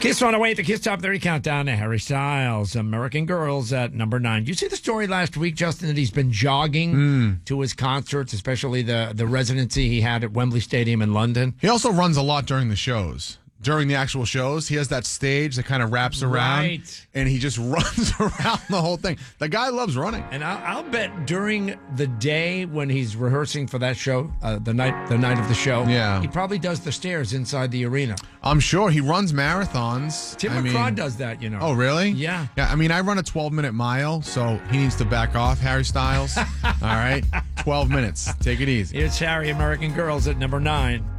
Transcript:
Kiss on the way, the Kiss Top 30 countdown to Harry Styles, American Girls at number 9. You see the story last week, Justin, that he's been jogging to his concerts, especially the residency he had at Wembley Stadium in London? He also runs a lot during the shows. During the actual shows, he has that stage that kind of wraps around, and he just runs around the whole thing. The guy loves running. And I'll bet during the day when he's rehearsing for that show, the night of the show, he probably does the stairs inside the arena. I'm sure he runs marathons. Tim McGraw does that, you know. Oh, really? Yeah. Yeah. I mean, I run a 12-minute mile, so he needs to back off, Harry Styles. All right, 12 minutes. Take it easy. It's Harry, American Girls at number 9.